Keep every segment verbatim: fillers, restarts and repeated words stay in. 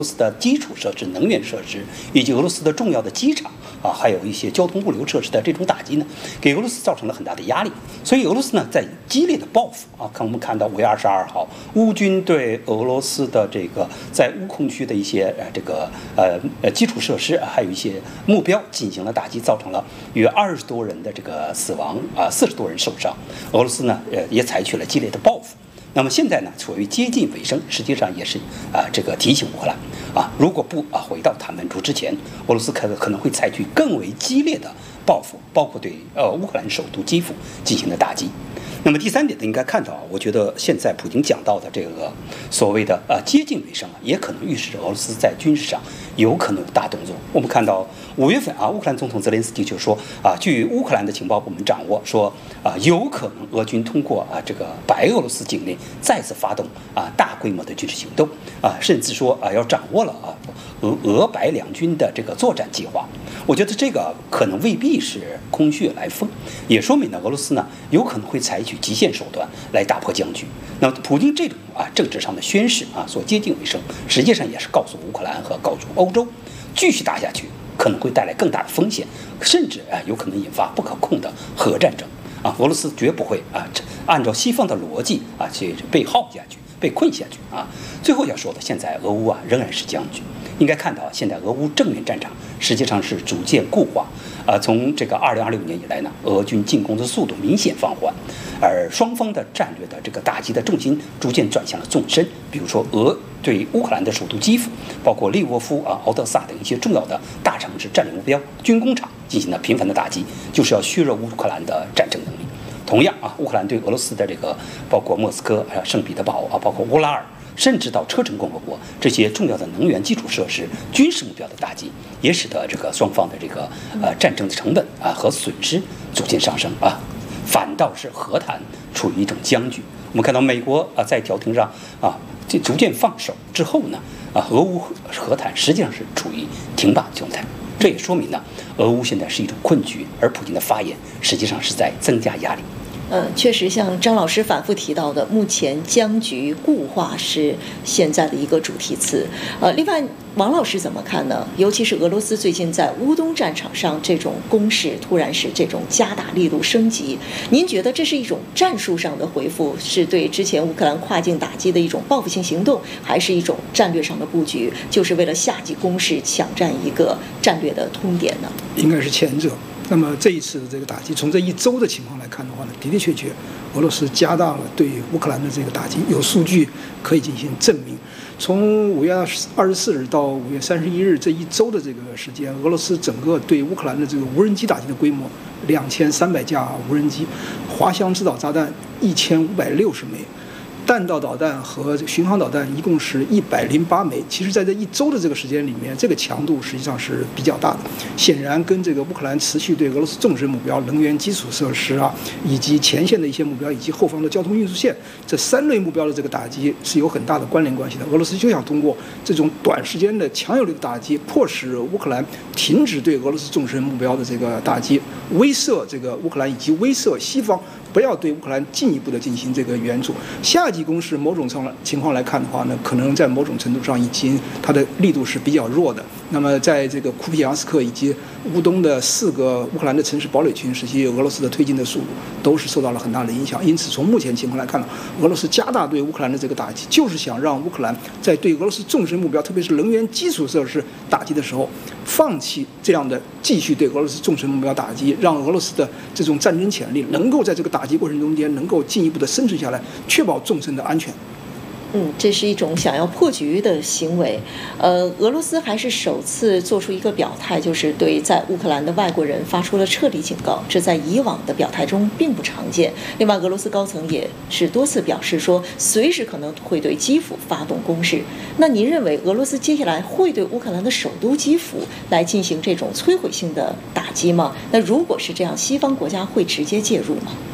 俄罗斯的基础设施、能源设施以及俄罗斯的重要的机场啊，还有一些交通物流设施的这种打击呢，给俄罗斯造成了很大的压力。所以俄罗斯呢，在激烈的报复啊，看我们看到五月二十二号，乌军对俄罗斯的这个在乌控区的一些呃这个呃呃基础设施，还有一些目标进行了打击，造成了约二十多人的这个死亡啊，四十多人受伤。俄罗斯呢，呃也采取了激烈的报复。那么现在呢，处于接近尾声，实际上也是啊，这个提醒乌克兰啊，如果不啊回到谈判桌之前，俄罗斯可可能会采取更为激烈的报复，包括对呃乌克兰首都基辅进行的打击。那么第三点呢，应该看到啊，我觉得现在普京讲到的这个所谓的呃接近尾声啊，也可能预示着俄罗斯在军事上有可能有大动作。我们看到五月份啊，乌克兰总统泽连斯基就说啊，据乌克兰的情报部门掌握说啊，有可能俄军通过啊这个白俄罗斯境内再次发动啊大规模的军事行动啊，甚至说啊要掌握了啊俄俄白两军的这个作战计划。我觉得这个可能未必是空穴来风，也说明呢俄罗斯呢有可能会采取极限手段来打破僵局。那么普京这种啊政治上的宣示啊所接近尾声，实际上也是告诉乌克兰和告诉欧洲，继续打下去可能会带来更大的风险，甚至啊有可能引发不可控的核战争啊！俄罗斯绝不会啊按照西方的逻辑啊去被耗下去、被困下去啊！最后要说的，现在俄乌啊仍然是僵局。应该看到，现在俄乌正面战场实际上是逐渐固化。啊，从这个二零二六年以来呢，俄军进攻的速度明显放缓，而双方的战略的这个打击的重心逐渐转向了纵深。比如说，俄对乌克兰的首都基辅，包括利沃夫啊、敖德萨等一些重要的大城市战略目标、军工厂进行了频繁的打击，就是要削弱乌克兰的战争能力。同样啊，乌克兰对俄罗斯的这个包括莫斯科、啊圣彼得堡啊，包括乌拉尔，甚至到车臣共和国这些重要的能源基础设施、军事目标的打击，也使得这个双方的这个呃战争的成本啊和损失逐渐上升啊，反倒是和谈处于一种僵局。我们看到美国啊在调停上啊这逐渐放手之后呢，啊俄乌和谈实际上是处于停摆状态。这也说明呢，俄乌现在是一种困局，而普京的发言实际上是在增加压力。 呃，确实，像张老师反复提到的，目前僵局固化是现在的一个主题词。呃，另外，王老师怎么看呢？尤其是俄罗斯最近在乌东战场上这种攻势突然是这种加大力度升级，您觉得这是一种战术上的回复，是对之前乌克兰跨境打击的一种报复性行动，还是一种战略上的布局，就是为了夏季攻势抢占一个战略的通点呢？ 应该是前者。那么这一次的这个打击，从这一周的情况来看的话呢，的的确确，俄罗斯加大了对乌克兰的这个打击，有数据可以进行证明。从五月二十四日到五月三十一日这一周的这个时间，俄罗斯整个对乌克兰的这个无人机打击的规模两千三百架无人机，滑翔制导炸弹一千五百六十枚。弹道导弹和巡航导弹一共是一百零八枚。其实，在这一周的这个时间里面，这个强度实际上是比较大的。显然，跟这个乌克兰持续对俄罗斯重视目标、能源基础设施啊，以及前线的一些目标，以及后方的交通运输线这三类目标的这个打击是有很大的关联关系的。俄罗斯就想通过这种短时间的强有力的打击，迫使乌克兰停止对俄罗斯重视目标的这个打击，威慑这个乌克兰以及威慑西方。不要对乌克兰进一步的进行这个援助。夏季攻势某种情况来看的话呢，可能在某种程度上已经它的力度是比较弱的。那么在这个库皮扬斯克以及乌东的四个乌克兰的城市堡垒群，实际俄罗斯的推进的速度都是受到了很大的影响。因此，从目前情况来看呢，俄罗斯加大对乌克兰的这个打击，就是想让乌克兰在对俄罗斯重视目标，特别是能源基础设施打击的时候，放弃这样的继续对俄罗斯重视目标打击，让俄罗斯的这种战争潜力能够在这个打击过程中间能够进一步的生存下来，确保纵深的安全。 嗯，这是一种想要破局的行为。呃，俄罗斯还是首次做出一个表态，就是对在乌克兰的外国人发出了撤离警告，这在以往的表态中并不常见。另外，俄罗斯高层也是多次表示说，随时可能会对基辅发动攻势。那您认为俄罗斯接下来会对乌克兰的首都基辅来进行这种摧毁性的打击吗？那如果是这样，西方国家会直接介入吗？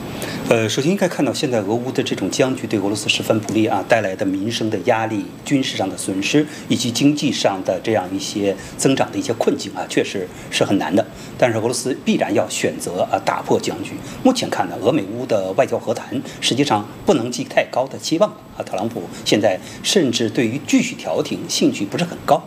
呃，首先应该看到，现在俄乌的这种僵局对俄罗斯十分不利啊，带来的民生的压力、军事上的损失以及经济上的这样一些增长的一些困境啊，确实是很难的。但是俄罗斯必然要选择啊打破僵局。目前看呢，俄美乌的外交和谈实际上不能寄太高的期望啊。特朗普现在甚至对于继续调停兴趣不是很高。